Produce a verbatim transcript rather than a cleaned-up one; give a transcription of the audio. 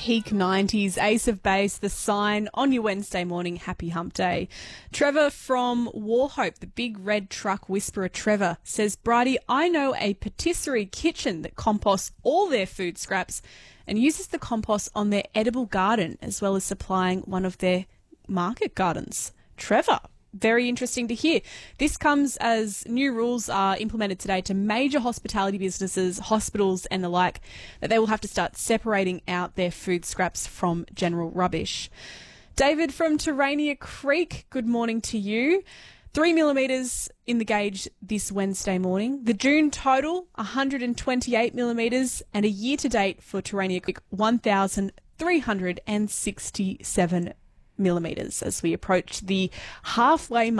peak nineties, Ace of Base, The Sign, on your Wednesday morning. Happy hump day. Trevor from Warhope, the big red truck whisperer Trevor, says, Bridie, I know a patisserie kitchen that composts all their food scraps and uses the compost on their edible garden as well as supplying one of their market gardens. Trevor. Very interesting to hear. This comes as new rules are implemented today to major hospitality businesses, hospitals and the like, that they will have to start separating out their food scraps from general rubbish. David from Terania Creek, good morning to you. Three millimetres in the gauge this Wednesday morning. The June total, one hundred twenty-eight millimetres, and a year-to-date for Terania Creek, one thousand three hundred sixty-seven millimetres as we approach the halfway mark